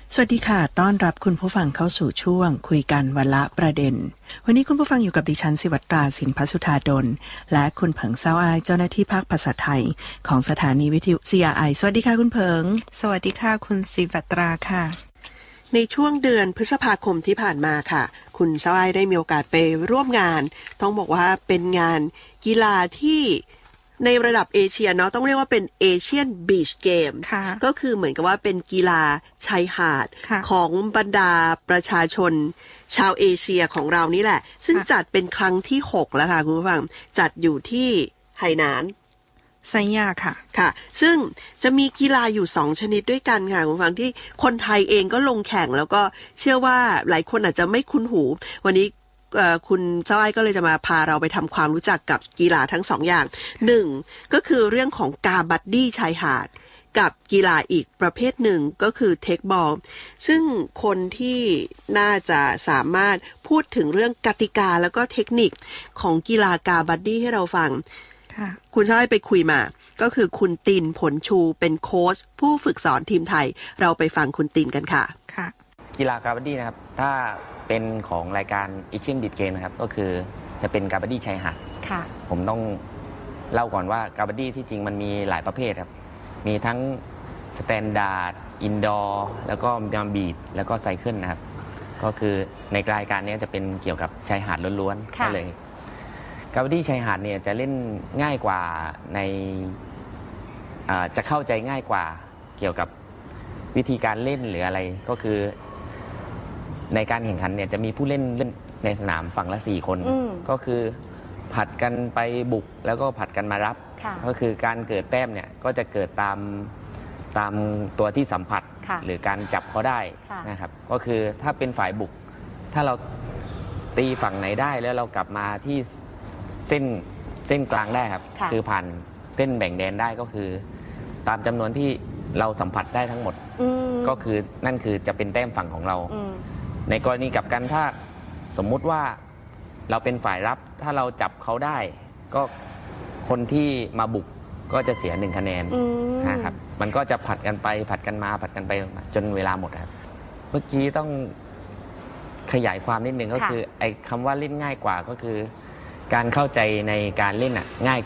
สวัสดีค่ะต้อนรับคุณผู้ฟังเข้าสู่ช่วงคุยกันวันละประเด็นวันนี้คุณผู้ฟังอยู่กับดิฉันศิวัตราสินพัสุธาดลและคุณเผิงเซาอายเจ้าหน้าที่ภาคภาษาไทยของสถานีวิทยุ CRI สวัสดีค่ะคุณเผิงสวัสดีค่ะคุณศิวัตราค่ะในช่วงเดือนพฤษภาคมที่ผ่านมาค่ะคุณเซาอายได้มีโอกาสไปร่วมงานต้องบอกว่าเป็นงานกีฬาที่ในระดับเอเชียเนาะต้องเรียกว่าเป็นเอเชียนบีชเกมก็คือเหมือนกับว่าเป็นกีฬาชายหาดของบรรดาประชาชนชาวเอเชียของเรานี่แหละซึ่งจัดเป็นครั้งที่6แล้วค่ะคุณผู้ฟังจัดอยู่ที่ไหหนานไซย่าค่ะซึ่งจะมีกีฬาอยู่2ชนิดด้วยกันค่ะคุณผู้ฟังที่คนไทยเองก็ลงแข่งแล้วก็เชื่อว่าหลายคนอาจจะไม่คุ้นหูวันนี้คุณเจ้าไอ้ก็เลยจะมาพาเราไปทำความรู้จักกับกีฬาทั้ง2อย่าง1ก็คือเรื่องของกาบัดดี้ชายหาดกับกีฬาอีกประเภทหนึ่งก็คือเทคบอลซึ่งคนที่น่าจะสามารถพูดถึงเรื่องกติกาแล้วก็เทคนิคของกีฬากาบัดดี้ให้เราฟังคุณเจ้าไอ้ไปคุยมาก็คือคุณตินผลชูเป็นโค้ชผู้ฝึกสอนทีมไทยเราไปฟังคุณตินกันค่ะกีฬากาบัดดี้นะครับถ้าเป็นของรายการเอเชียนบีชเกมนะครับก็คือจะเป็นกาบัดดี้ชายหาดผมต้องเล่าก่อนว่ากาบัดดี้ที่จริงมันมีหลายประเภทครับมีทั้งสแตนดาร์ดอินดอร์แล้วก็มีบีชแล้วก็ไซเคิลนะครับก็คือในรายการนี้จะเป็นเกี่ยวกับชายหาดล้วนๆก็เลยกาบัดดี้ชายหาดเนี่ยจะเล่นง่ายกว่าในจะเข้าใจง่ายกว่าเกี่ยวกับวิธีการเล่นหรืออะไรก็คือในการแข่งขันเนี่ยจะมีผู้เล่นในสนามฝั่งละ4คนก็คือผัดกันไปบุกแล้วก็ผัดกันมารับก็คือการเกิดแต้มเนี่ยก็จะเกิดตามตัวที่สัมผัสหรือการจับเขาได้นะครับก็คือถ้าเป็นฝ่ายบุกถ้าเราตีฝั่งไหนได้แล้วเรากลับมาที่เส้นกลางได้ครับคือผ่านเส้นแบ่งแดนได้ก็คือตามจำนวนที่เราสัมผัสได้ทั้งหมดก็คือนั่นคือจะเป็นแต้มฝั่งของเราในกรณีกลับกันถ้าสมมุติว่าเราเป็นฝ่ายรับถ้าเราจับเขาได้ก็คนที่มาบุกก็จะเสีย1คะแนนนะครับมันก็จะผัดกันไปผัดกันมาผัดกันไปจนเวลาหมดครับเมื่อกี้ต้องขยายความนิดนึงก็คือไอ้คำว่าเล่นง่ายกว่าก็คือการเข้าใจในการเล่นง่าย